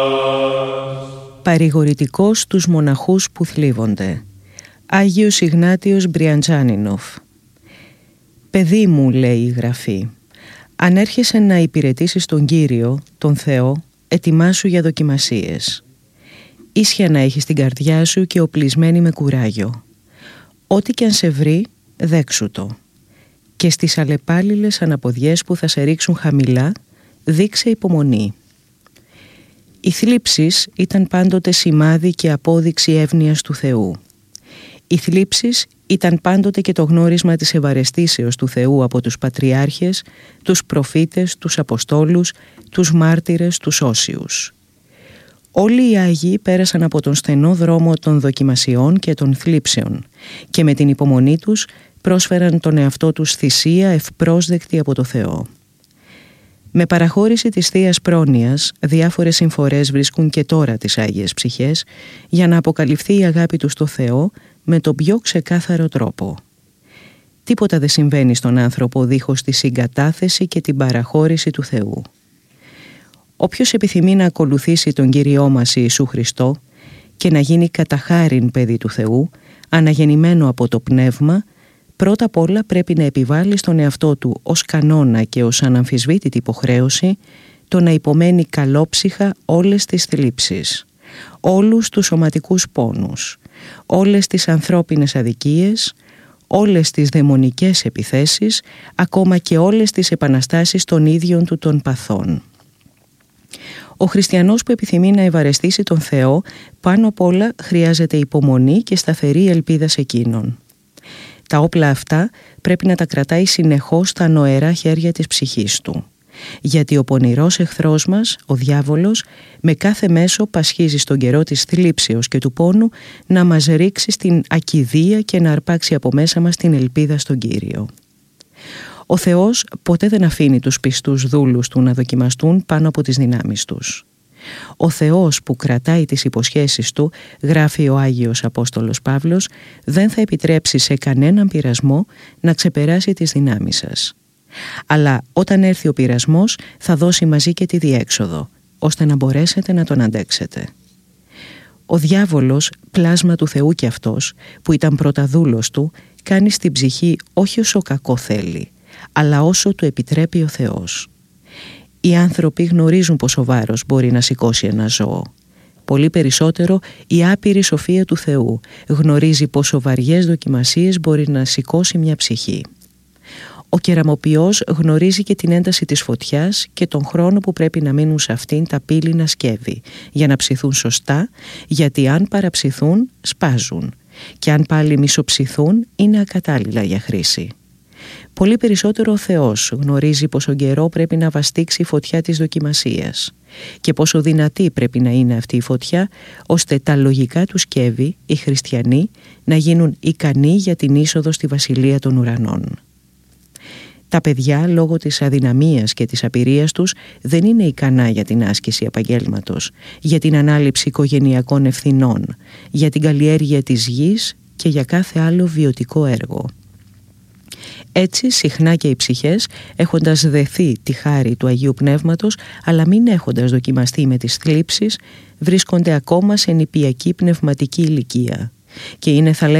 Παρηγορητικός στους μοναχούς που θλίβονται. Άγιος Ιγνάτιος Μπριαντζάνινοφ. «Παιδί μου», λέει η Γραφή, «αν έρχεσαι να υπηρετήσεις τον Κύριο, τον Θεό, ετοιμάσου για δοκιμασίες. Ίσια να έχεις την καρδιά σου και οπλισμένη με κουράγιο. Ό,τι και αν σε βρει, δέξου το. Και στις αλλεπάλληλες αναποδιές που θα σε ρίξουν χαμηλά, δείξε υπομονή». Οι θλίψεις ήταν πάντοτε σημάδι και απόδειξη εύνοίας του Θεού. Οι θλίψεις ήταν πάντοτε και το γνώρισμα της ευαρεστήσεως του Θεού από τους πατριάρχες, τους προφήτες, τους αποστόλους, τους μάρτυρες, τους όσιους. Όλοι οι Άγιοι πέρασαν από τον στενό δρόμο των δοκιμασιών και των θλίψεων και με την υπομονή τους πρόσφεραν τον εαυτό τους θυσία ευπρόσδεκτη από το Θεό. Με παραχώρηση της Θείας Πρόνοιας, διάφορες συμφορές βρίσκουν και τώρα τις Άγιες Ψυχές για να αποκαλυφθεί η αγάπη τους στο Θεό με τον πιο ξεκάθαρο τρόπο. Τίποτα δεν συμβαίνει στον άνθρωπο δίχως τη συγκατάθεση και την παραχώρηση του Θεού. Όποιος επιθυμεί να ακολουθήσει τον Κύριό μας Ιησού Χριστό και να γίνει κατά χάριν παιδί του Θεού, αναγεννημένο από το Πνεύμα, πρώτα απ' όλα πρέπει να επιβάλλει στον εαυτό του ως κανόνα και ως αναμφισβήτητη υποχρέωση το να υπομένει καλόψυχα όλες τις θλίψεις, όλους τους σωματικούς πόνους, όλες τις ανθρώπινες αδικίες, όλες τις δαιμονικές επιθέσεις, ακόμα και όλες τις επαναστάσεις των ίδιων του των παθών. Ο χριστιανός που επιθυμεί να ευαρεστήσει τον Θεό, πάνω απ' όλα χρειάζεται υπομονή και σταθερή ελπίδα σε Εκείνον. Τα όπλα αυτά πρέπει να τα κρατάει συνεχώς στα νοερά χέρια της ψυχής του. Γιατί ο πονηρός εχθρός μας, ο διάβολος, με κάθε μέσο πασχίζει στον καιρό της θλίψεως και του πόνου να μας ρίξει στην ακηδία και να αρπάξει από μέσα μας την ελπίδα στον Κύριο. Ο Θεός ποτέ δεν αφήνει τους πιστούς δούλους του να δοκιμαστούν πάνω από τις δυνάμεις τους. Ο Θεός που κρατάει τις υποσχέσεις του, γράφει ο Άγιος Απόστολος Παύλος, δεν θα επιτρέψει σε κανέναν πειρασμό να ξεπεράσει τις δυνάμεις σας. Αλλά όταν έρθει ο πειρασμός θα δώσει μαζί και τη διέξοδο, ώστε να μπορέσετε να τον αντέξετε. Ο διάβολος, πλάσμα του Θεού κι αυτός, που ήταν πρώτα δούλος του, κάνει στην ψυχή όχι όσο κακό θέλει, αλλά όσο του επιτρέπει ο Θεός. Οι άνθρωποι γνωρίζουν πόσο βάρος μπορεί να σηκώσει ένα ζώο. Πολύ περισσότερο η άπειρη σοφία του Θεού γνωρίζει πόσο βαριές δοκιμασίες μπορεί να σηκώσει μια ψυχή. Ο κεραμοποιός γνωρίζει και την ένταση της φωτιάς και τον χρόνο που πρέπει να μείνουν σε αυτήν τα πύληνα σκεύη για να ψηθούν σωστά, γιατί αν παραψηθούν σπάζουν και αν πάλι μισοψηθούν είναι ακατάλληλα για χρήση. Πολύ περισσότερο ο Θεός γνωρίζει πόσο καιρό πρέπει να βαστίξει η φωτιά της δοκιμασίας και πόσο δυνατή πρέπει να είναι αυτή η φωτιά, ώστε τα λογικά του σκεύη, οι χριστιανοί, να γίνουν ικανοί για την είσοδο στη Βασιλεία των Ουρανών. Τα παιδιά, λόγω της αδυναμίας και της απειρίας τους, δεν είναι ικανά για την άσκηση επαγγέλματος, για την ανάληψη οικογενειακών ευθυνών, για την καλλιέργεια της γης και για κάθε άλλο βιωτικό έργο. Έτσι συχνά και οι ψυχές, έχοντας δεθεί τη χάρη του Αγίου Πνεύματος, αλλά μην έχοντας δοκιμαστεί με τις θλίψεις, βρίσκονται ακόμα σε νηπιακή πνευματική ηλικία και είναι, θα